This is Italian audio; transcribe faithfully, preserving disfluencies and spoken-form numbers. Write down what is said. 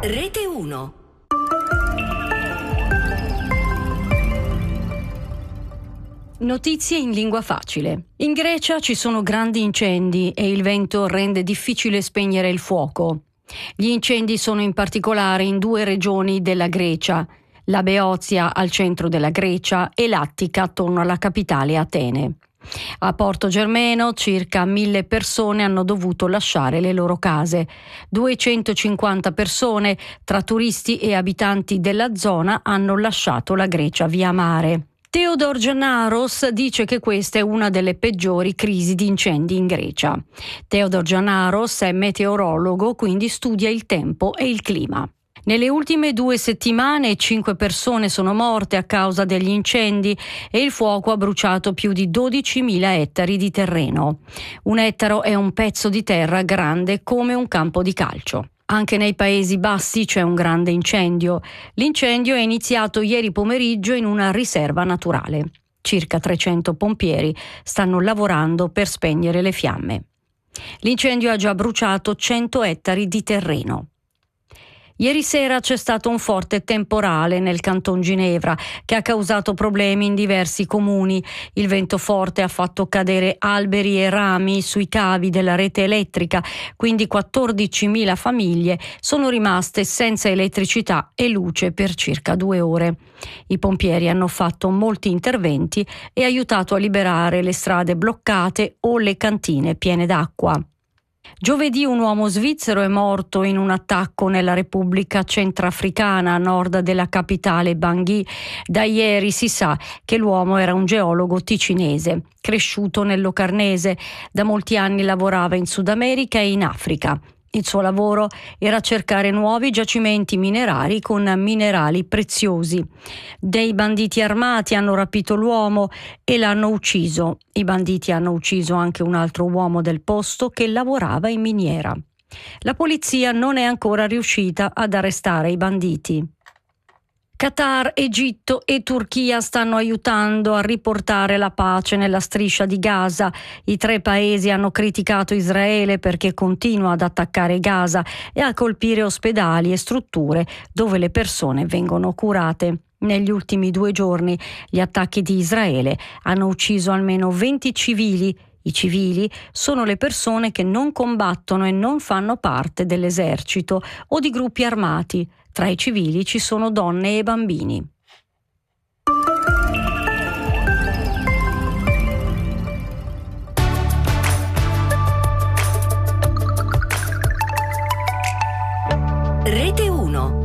Rete uno. Notizie in lingua facile. In Grecia ci sono grandi incendi e il vento rende difficile spegnere il fuoco. Gli incendi sono in particolare in due regioni della Grecia, la Beozia al centro della Grecia e l'Attica attorno alla capitale Atene. A Porto Germeno circa mille persone hanno dovuto lasciare le loro case. duecentocinquanta persone, tra turisti e abitanti della zona, hanno lasciato la Grecia via mare. Theodor Giannaros dice che questa è una delle peggiori crisi di incendi in Grecia. Theodor Giannaros è meteorologo, quindi studia il tempo e il clima. Nelle ultime due settimane cinque persone sono morte a causa degli incendi e il fuoco ha bruciato più di dodicimila ettari di terreno. Un ettaro è un pezzo di terra grande come un campo di calcio. Anche nei Paesi Bassi c'è un grande incendio. L'incendio è iniziato ieri pomeriggio in una riserva naturale. Circa trecento pompieri stanno lavorando per spegnere le fiamme. L'incendio ha già bruciato cento ettari di terreno. Ieri sera c'è stato un forte temporale nel Canton Ginevra che ha causato problemi in diversi comuni. Il vento forte ha fatto cadere alberi e rami sui cavi della rete elettrica, quindi quattordicimila famiglie sono rimaste senza elettricità e luce per circa due ore. I pompieri hanno fatto molti interventi e aiutato a liberare le strade bloccate o le cantine piene d'acqua. Giovedì un uomo svizzero è morto in un attacco nella Repubblica Centrafricana a nord della capitale Bangui. Da ieri si sa che l'uomo era un geologo ticinese, cresciuto nel Locarnese. Da molti anni lavorava in Sud America e in Africa. Il suo lavoro era cercare nuovi giacimenti minerari con minerali preziosi. Dei banditi armati hanno rapito l'uomo e l'hanno ucciso. I banditi hanno ucciso anche un altro uomo del posto che lavorava in miniera. La polizia non è ancora riuscita ad arrestare i banditi. Qatar, Egitto e Turchia stanno aiutando a riportare la pace nella striscia di Gaza. I tre paesi hanno criticato Israele perché continua ad attaccare Gaza e a colpire ospedali e strutture dove le persone vengono curate. Negli ultimi due giorni gli attacchi di Israele hanno ucciso almeno venti civili. I civili sono le persone che non combattono e non fanno parte dell'esercito o di gruppi armati. Tra i civili ci sono donne e bambini. Rete uno.